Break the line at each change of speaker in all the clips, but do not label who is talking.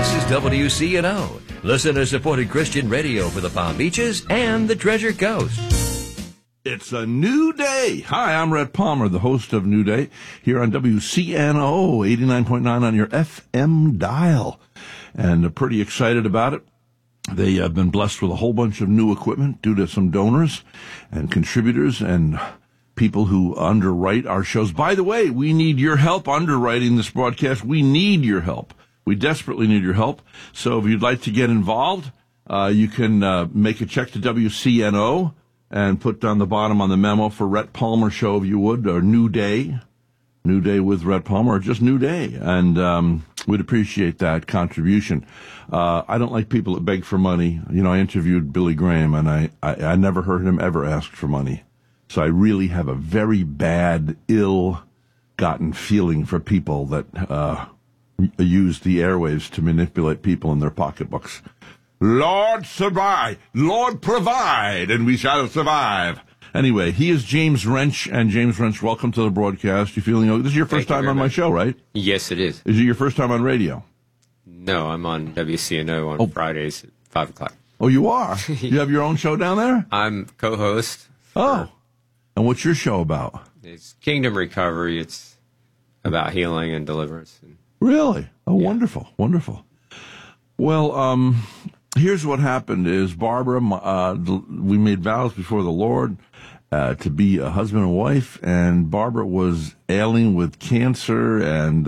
This is WCNO, listener-supported Christian radio for the Palm Beaches and the Treasure Coast.
It's a new day. Hi, I'm Rhett Palmer, the host of New Day, here on WCNO 89.9 on your FM dial. And pretty excited about it. They have been blessed with a whole bunch of new equipment due to some donors and contributors and people who underwrite our shows. By the way, we need your help underwriting this broadcast. We need your help. We desperately need your help. So if you'd like to get involved, you can make a check to WCNO and put down the bottom on the memo for Rhett Palmer Show, if you would, or New Day with Rhett Palmer, or just New Day. And we'd appreciate that contribution. I don't like people that beg for money. You know, I interviewed Billy Graham, and I never heard him ever ask for money. So I really have a very bad, ill-gotten feeling for people that use the airwaves to manipulate people in their pocketbooks. Lord survive, Lord provide, and we shall survive. Anyway, he is James Wrench, and James Wrench, welcome to the broadcast. You feeling okay? This is your first time on my show, right?
Yes, it is.
Is it your first time on radio?
No, I'm on WCNO on Fridays at 5 o'clock.
Oh, you are? You have your own show down there?
I'm co-host.
Oh, and what's your show about?
It's Kingdom Recovery. It's about healing and deliverance.
Really? Oh,
yeah.
Wonderful, wonderful. Well, here's what happened is Barbara, we made vows before the Lord to be a husband and wife, and Barbara was ailing with cancer and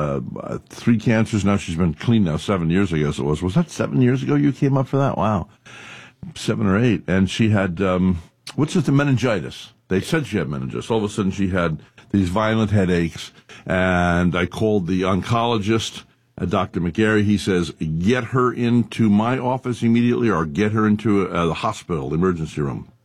3 cancers. Now she's been clean now 7 years, I guess it was. Was that 7 years ago you came up for that? Wow. 7 or 8. And she had, what's it, the meningitis? They said she had meningitis. All of a sudden she had these violent headaches, and I called the oncologist, Dr. McGarry. He says, get her into my office immediately or get her into the hospital, the emergency room.